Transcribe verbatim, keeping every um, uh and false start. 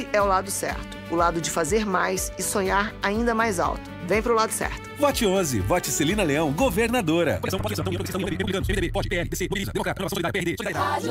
Esse é o lado certo. O lado de fazer mais e sonhar ainda mais alto. Vem pro lado certo. Vote onze. Vote Celina Leão, governadora.